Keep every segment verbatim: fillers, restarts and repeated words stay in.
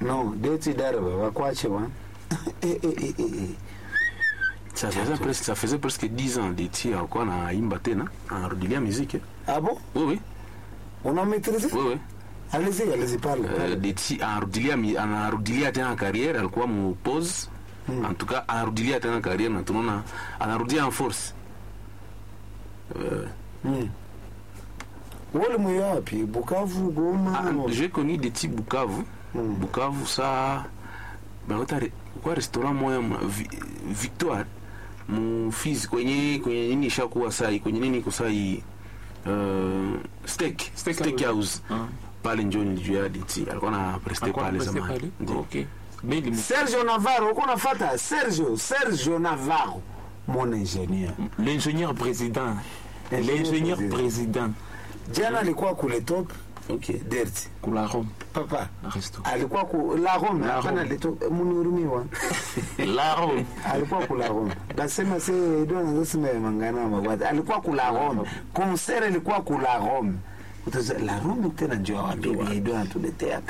Non, Deti Daraba, wakwache wa. Eh eh eh eh. Ça faisait presque ça faisait presque dix ans Deti alikuwa anaimba tena, anarudilia muziki. Ah bon? Oui oui. On a maîtrisé? Oui oui. Allez-y, allez-y parle. Euh, Deti anarudilia anarudilia tena carrière, alikuwa mu pause. Hmm. En tout cas anarudilia tena carrière na tunaona anarudia en force. Euh, hmm. Wole mwapi Bukavu Goma? Ah, j'ai connu des petits Bukavu. Hmm. Bukavu ça bah quoi restaurant moya Victoire mon fils kwenye kwenye nini shakuwa sai kwenye nini kusai uh, steak steak, steak house ah. Pale njoni nilijua Deti alikuwa na prester pale zamani. Okay. Sergio Navarro uko nafuata Sergio Sergio Navarro mon ingénieur l'ingénieur président l'ingénieur président jana alikuwa kule top. Okay. Derti kula Rome papa resto alikuwa ku la Rome hapana leto munihurumiwa la Rome alikuwa kula Rome basema se ndio anasema mangana mabwata alikuwa kula Rome concert alikuwa kula Rome utaza la Rome tena ndio wapi ndio anatuleteaka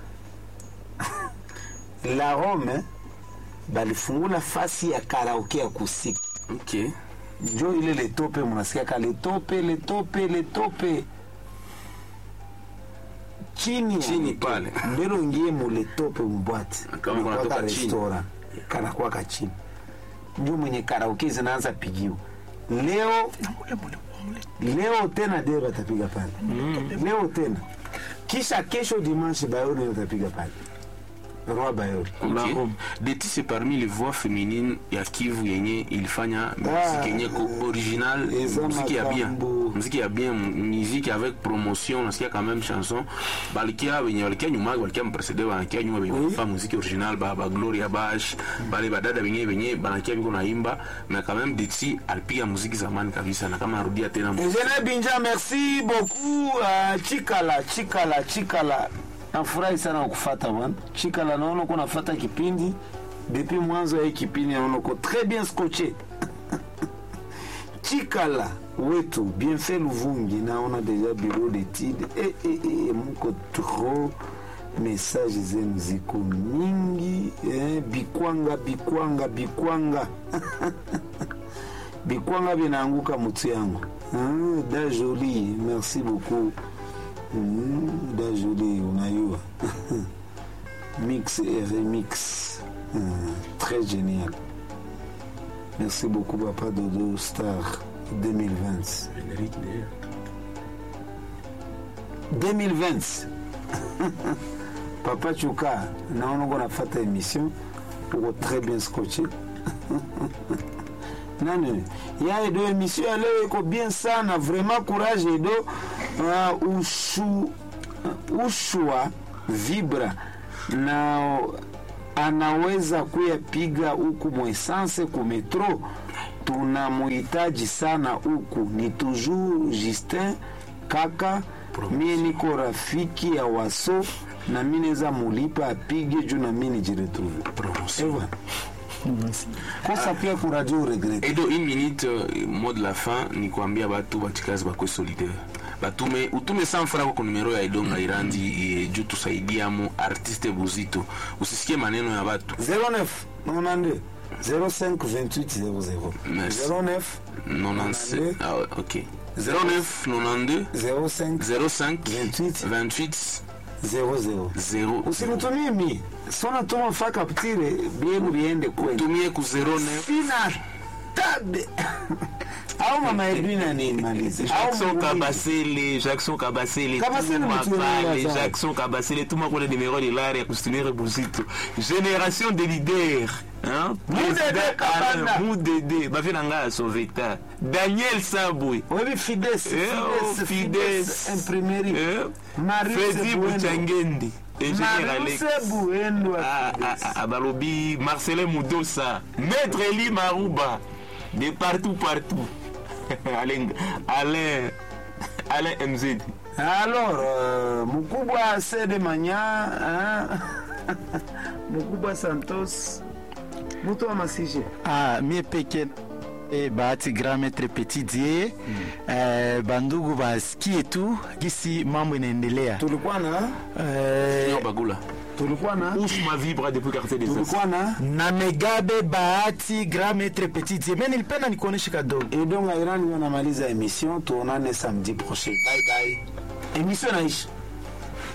la Rome balifungula fasi ya karaoke ya kusiki. Okay. Ndio ile le tope mnasikia ka le tope le tope le tope chini chini pale mbele ingie mule tope mbwati kama kuna toka restaurant kana kwa ka chini ndio mwenye karaoke zinaanza pigiwa leo leo tena dero atapiga pale mm. Leo tena kisha kesho dimanche Bayoni atapiga pale Roi Bayoni. Okay. Deti c'est parmi les voix féminines ya Kivu yenye ilifanya musique yenye original, musique ya bien, musique ya bien, musique avec promotion, nasikia quand même chanson balikia wenye balikia nyuma balikia mprecede balikia nyuma wenye fa musique original ba ba Gloria Bash bale badada wenye wenye banakia biko naimba mais quand même Deti alipiga musique zamani kabisa na kama arudia tena. Eugene Binja, merci beaucoup uh, Chikala Chikala Chikala. Nafurahi sana kufuata bwana. Chikala naona uko nafuata kipindi depuis mwanzo ya kipindi naona uko très bien scotché. Chikala wetu bien fait Luvungi naona déjà bureau d'études et et et mko trop message zenu ziko mingi eh, bikwanga bikwanga bikwanga bikwanga binaanguka mutu yangu. Ah, da joli, merci beaucoup. Mmh, da joli unayua mix et remix mmh, très génial. Merci beaucoup papa Dodo Star deux mille vingt deux mille vingt papa Chuka naona uko nafuata émission uko très bien scotché nani ya edo émission leo iko bien sana vraiment courage edo. Uh, ushu uh, ushua vibra na anaweza kuyapiga huku mwesanse ku metro tunamuhitaji sana huku ni toujours Justin kaka mie niko rafiki ya waso na mimi naweza mulipa apige juu na mimi nijiretrouve promotion. Kosa pia ku radio regret. Edo une minute euh, mot de la fin ni kuambia batu batikazi bakwe solidaire. Batume utume cent francs kwa numero ya Edonga Irandi juu tusaidia mu artiste Buzito. Usisikie maneno ya batu. zero neuf nonante zero cinq vingt-huit zéro zéro zero neuf nonante ah OK zero neuf nonante zero cinq zero cinq vingt-huit vingt-huit zéro zéro zéro. Usinitumie mimi. Sona tuma faka ptire bienu biende kwenda. Tumie ku zero neuf Fina tabe. Au mama Edwina ni malize. Jackson Kabasele, Jackson Kabasele, Kabasele, Jackson Kabasele, tout le monde connaît le numéro de l'art et soutenir Buzito. Génération de leaders. Hein? Moudede Kabanda. Moudede. Bafi nanga Soveta. Daniel Saboué. Oui, Fides. Fides. Fides. Imprimerie. Marie Freddy Bouchangendi. Ingénieur Alex. Abalobi. Marcelin Moudosa. Maître Eli Marouba. De partout, partout. Alain, Alain, Alain M Z. Alors, euh, Mukubwa Sede Manya, hein? Mukubwa Santos, Muto Amasije. Ah, mie peke e bahati grand maître petit die mm. eh, bandugu ba ski etu gisi mambo inaendelea. Tulikuwa na eh, Junior Bagula. tulikuwa na Ousma Vibra depuis quartier des tulikuwa na na Megabe Bahati Grand Maître Petit Dieu. Mais nilipenda nikuoneshe kadogo. et donc Iran ndio namaliza émission, tuonane samedi prochain. Bye bye. Émission naisha.